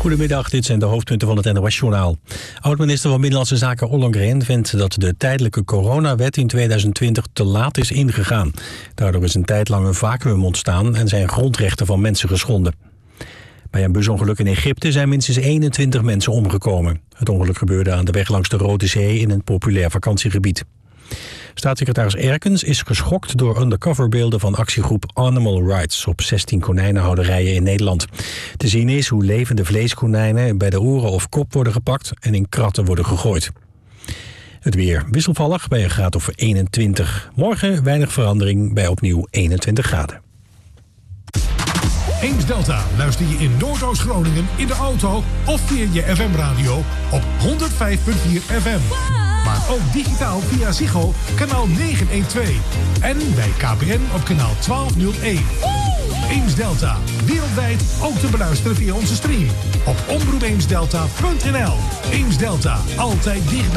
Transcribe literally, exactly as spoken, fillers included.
Goedemiddag, dit zijn de hoofdpunten van het N O S-journaal. Oud-minister van Binnenlandse Zaken Ollongren vindt dat de tijdelijke coronawet in tweeduizend twintig te laat is ingegaan. Daardoor is een tijd lang een vacuüm ontstaan en zijn grondrechten van mensen geschonden. Bij een busongeluk in Egypte zijn minstens eenentwintig mensen omgekomen. Het ongeluk gebeurde aan de weg langs de Rode Zee in een populair vakantiegebied. Staatssecretaris Erkens is geschokt door undercoverbeelden van actiegroep Animal Rights op zestien konijnenhouderijen in Nederland. Te zien is hoe levende vleeskonijnen bij de oren of kop worden gepakt en in kratten worden gegooid. Het weer wisselvallig bij een graad of eenentwintig. Morgen weinig verandering bij opnieuw eenentwintig graden. Eens Delta luister je in Noordoost-Groningen in de auto of via je F M-radio op honderdvijf komma vier F M. Maar ook digitaal via Ziggo kanaal negenhonderdtwaalf. En bij K P N op kanaal twaalfhonderdéén. Eems Delta, wereldwijd ook te beluisteren via onze stream op omroep eems delta punt n l. Eems Delta, altijd dicht.